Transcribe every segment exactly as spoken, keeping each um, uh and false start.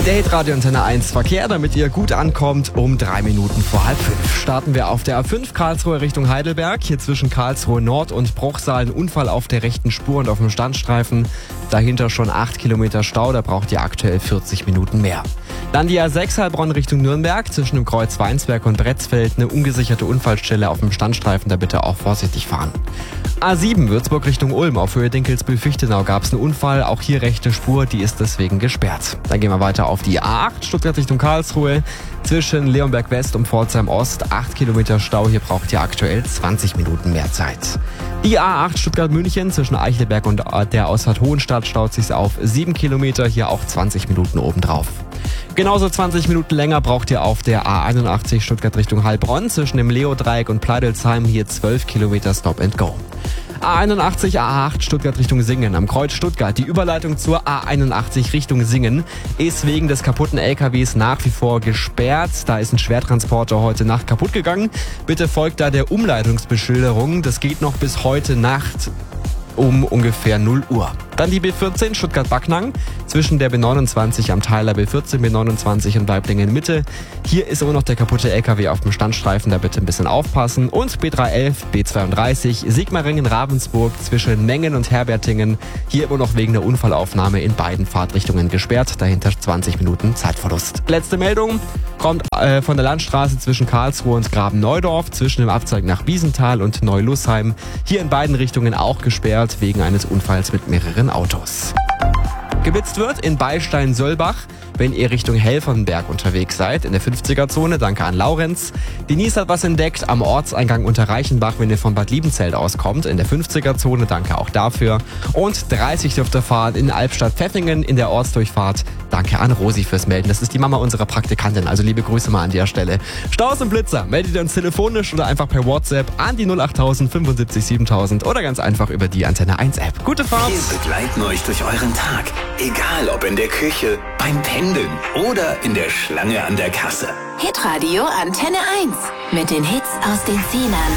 Der Hitradio Antenne eins Verkehr, damit ihr gut ankommt, um drei Minuten vor halb fünf. Starten wir auf der A fünf Karlsruhe Richtung Heidelberg. Hier zwischen Karlsruhe Nord und Bruchsal ein Unfall auf der rechten Spur und auf dem Standstreifen. Dahinter schon acht Kilometer Stau, da braucht ihr aktuell vierzig Minuten mehr. Dann die A sechs Heilbronn Richtung Nürnberg. Zwischen dem Kreuz Weinsberg und Bretzfeld eine ungesicherte Unfallstelle auf dem Standstreifen, da bitte auch vorsichtig fahren. A sieben Würzburg Richtung Ulm. Auf Höhe Dinkelsbühl-Fichtenau gab es einen Unfall. Auch hier rechte Spur, die ist deswegen gesperrt. Dann gehen wir weiter auf die A acht Stuttgart Richtung Karlsruhe. Zwischen Leonberg West und Pforzheim Ost acht Kilometer Stau. Hier braucht ihr aktuell zwanzig Minuten mehr Zeit. Die A acht Stuttgart München zwischen Eichelberg und der Ausfahrt Hohenstadt staut sich auf sieben Kilometer. Hier auch zwanzig Minuten obendrauf. Genauso zwanzig Minuten länger braucht ihr auf der A einundachtzig Stuttgart Richtung Heilbronn zwischen dem Leo-Dreieck und Pleidelsheim. Hier zwölf Kilometer Stop and Go. A einundachtzig A acht Stuttgart Richtung Singen. Am Kreuz Stuttgart. Die Überleitung zur A einundachtzig Richtung Singen ist wegen des kaputten L K Ws nach wie vor gesperrt. Da ist ein Schwertransporter heute Nacht kaputt gegangen. Bitte folgt da der Umleitungsbeschilderung. Das geht noch bis heute Nacht um ungefähr null Uhr. Dann die B vierzehn Stuttgart-Backnang zwischen der B neunundzwanzig am Teiler B vierzehn, B neunundzwanzig und Weiblingen Mitte. Hier ist immer noch der kaputte L K W auf dem Standstreifen, da bitte ein bisschen aufpassen. Und B dreihundertelf, B zweiunddreißig, Sigmaringen-Ravensburg zwischen Mengen und Herbertingen. Hier immer noch wegen der Unfallaufnahme in beiden Fahrtrichtungen gesperrt. Dahinter zwanzig Minuten Zeitverlust. Letzte Meldung kommt äh, von der Landstraße zwischen Karlsruhe und Graben-Neudorf, zwischen dem Abzweig nach Biesenthal und Neu-Lussheim. Hier in beiden Richtungen auch gesperrt wegen eines Unfalls mit mehreren Autos. Geblitzt wird in Beilstein-Söllbach, wenn ihr Richtung Helfernberg unterwegs seid, in der fünfziger-Zone. Danke an Laurenz. Denise hat was entdeckt am Ortseingang unter Reichenbach, wenn ihr von Bad Liebenzell auskommt, in der fünfziger-Zone. Danke auch dafür. Und dreißig dürft ihr fahren in Albstadt-Pfeffingen in der Ortsdurchfahrt. Danke an Rosi fürs Melden. Das ist die Mama unserer Praktikantin, also liebe Grüße mal an der Stelle. Staus und Blitzer, meldet ihr uns telefonisch oder einfach per WhatsApp an die null achttausend fünfundsiebzig siebentausend oder ganz einfach über die Antenne eins App. Gute Fahrt! Wir begleiten euch durch euren Tag. Egal ob in der Küche, beim Pendeln oder in der Schlange an der Kasse. Hitradio Antenne eins mit den Hits aus den Zehnern.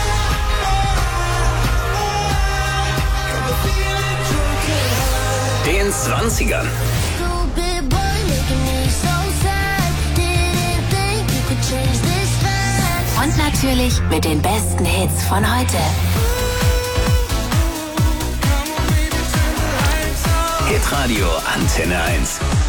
Den zwanzigern. Und natürlich mit den besten Hits von heute. Hitradio Antenne eins.